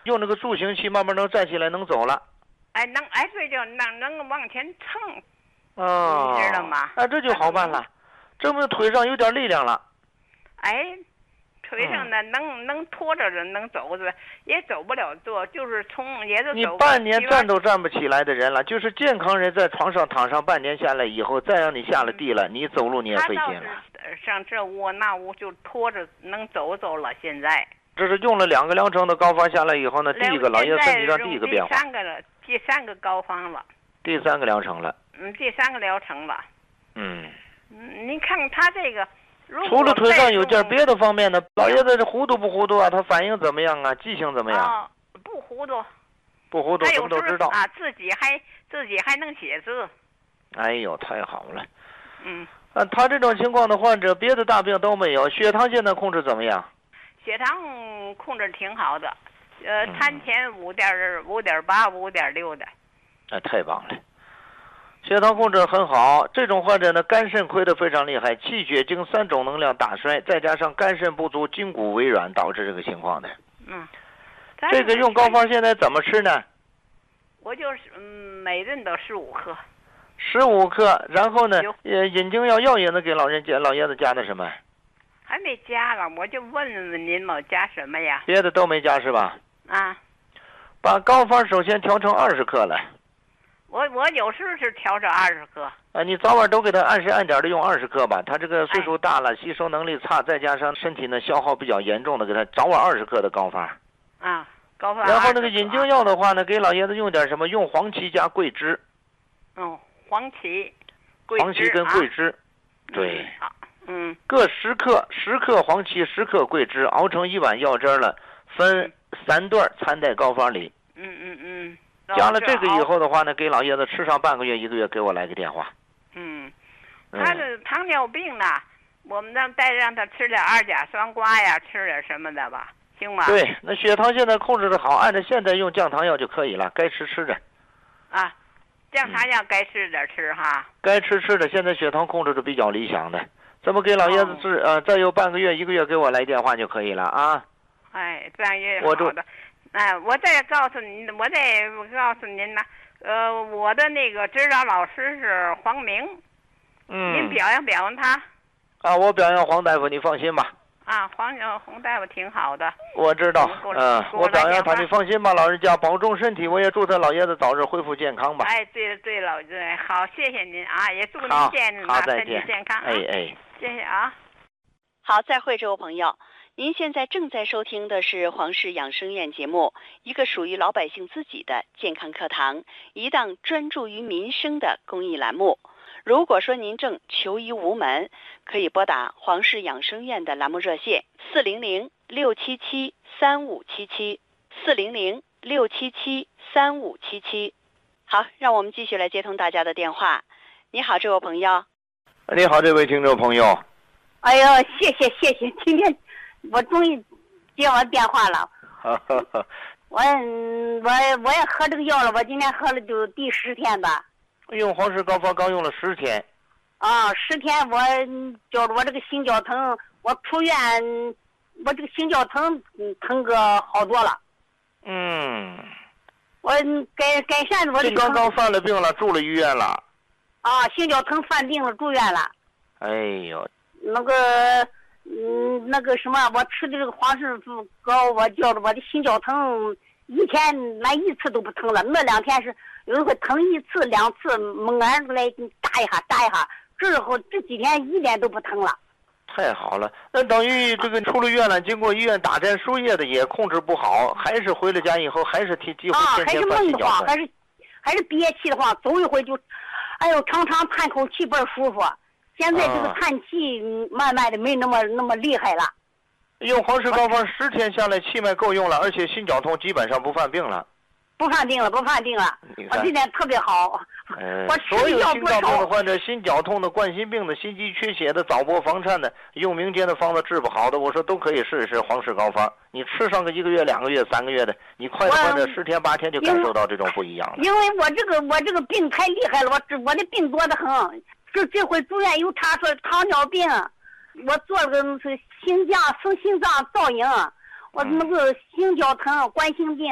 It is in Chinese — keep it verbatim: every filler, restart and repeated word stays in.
用那个助行器慢慢能站起来，能走了。 哎，能哎，对，就能能往前蹭。 哦， 你知道吗？ 哎，这就好办了，证明腿上有点力量了。 哎，腿上呢、嗯、能能拖着着，能走着，也走不了多，就是从也是你半年站都站不起来的人了，就是健康人在床上躺上半年下来以后，再让你下了地了，嗯、你走路你也费劲了。 上这屋那屋就拖着能走走了。现在这是用了两个疗程的膏方下来以后呢，第一个老爷身体上第一个变化。 第三个了，第三个膏方了。 第三个疗程了。 嗯，第三个疗程了。 嗯。 嗯，您看看他这个。 除了腿上有件别的方面呢，老爷子这糊涂不糊涂啊？他反应怎么样啊？记性怎么样？ 哦、不糊涂， 不糊涂，什么都知道啊。自己还自己还能写字。 哎呦，太好了。 嗯。 啊，他这种情况的患者，别的大病都没有，血糖现在控制怎么样？ 血糖控制挺好的，呃，餐前五点五点八、五点六的。 哎，太棒了。血糖控制很好，这种患者呢，肝肾亏得非常厉害，气血精三种能量大衰，再加上肝肾不足、筋骨微软，导致这个情况的。 嗯， 这个用膏方现在怎么吃呢？ 我就是嗯，每人都十五克。 十五克，然后呢，呃，引经药药也能给老人家老爷子加的什么？ 还没加了，我就问问您了，加什么呀？ 别的都没加是吧？ 啊。 把膏方首先调成二十克来。 我我有时是调成二十克。 啊，你早晚都给他按时按点的用二十克吧。他这个岁数大了，哎、吸收能力差，再加上身体呢消耗比较严重的，给他早晚二十克的膏方。 啊，膏方。 然后那个引经药的话呢，给老爷子用点什么？用黄芪加桂枝。 哦，黄芪。 黄芪跟桂枝。啊、对。 啊。嗯。 各十克，十克黄芪，十克桂枝，熬成一碗药汁了，分三段掺在膏方里。 嗯嗯嗯。 加了这个以后的话呢，给老爷子吃上半个月一个月，给我来个电话。 嗯，他的糖尿病呢，我们让再让他吃点二甲双胍呀，吃点什么的吧，行吗？ 对，那血糖现在控制的好，按照现在用降糖药就可以了，该吃吃着。 啊，降糖药该吃点吃哈。 该吃吃的，现在血糖控制的比较理想的，怎么给老爷子治？哦、呃，再有半个月一个月给我来电话就可以了啊。 哎，半个月好的。哎，我再告诉您，我再告诉您呢，呃，我的那个指导老师是黄明， 嗯， 您表扬表扬他。 啊，我表扬黄大夫，你放心吧。 啊，黄黄大夫挺好的。 我知道，嗯、呃，我表扬他，你放心吧，老人家保重身体，我也祝他老爷子早日恢复健康吧。 哎，对了对了，对，好，谢谢您啊，也祝您健康， 身体健康、啊。 哎哎， 谢谢啊。 好，再会，这位朋友。您现在正在收听的是黄氏养生院节目，一个属于老百姓自己的健康课堂，一档专注于民生的公益栏目。如果说您正求医无门，可以拨打黄氏养生院的栏目热线四零零六七七三五七七四零零六七七三五七七。好，让我们继续来接通大家的电话。你好，这位朋友。 你好，这位听众朋友。 哎呦，谢谢谢谢，今天。我终于接我电话了，我我我也喝这个药了，我今天喝了就第十天吧。 用黄氏膏方刚用了十天。 啊，十天我觉得我这个心绞疼，我出院，我这个心绞疼疼个好多了。 嗯。 我改改善我这个。 刚刚犯了病了，住了医院了。 啊，心绞疼犯病了，住院了。 哎呦。 那个。嗯，那个什么，我吃的这个黄氏膏，我觉得我的心绞疼以前来一次都不疼了，那两天是有一回疼一次两次，猛然来扎一下扎一下，之后这几天一点都不疼了。 太好了，那等于这个出了院了，经过医院打针输液的也控制不好，还是回了家以后还是几乎天天犯心绞疼。 啊，还是闷得慌，还是还是憋气的慌，走一回就，哎呦，常常叹口气倍儿舒服。现在这个叹气慢慢的没那么那么厉害了。 用黄氏膏方十天下来，气脉够用了，而且心绞痛基本上不犯病了。 不犯病了，不犯病了。我这点特别好。 呃， 我所有心脏病的患者、心绞痛的、冠心病的、心肌缺血的、早搏房颤的，用民间的方子治不好的，我说都可以试一试黄氏膏方。你吃上个一个月、两个月、三个月的，你快的患者十天八天就感受到这种不一样了。 因为我这个我这个病太厉害了，我我的病多得很。这这回住院又查出糖尿病，我做了个心脏生心脏造影，我那个心绞疼、冠心病。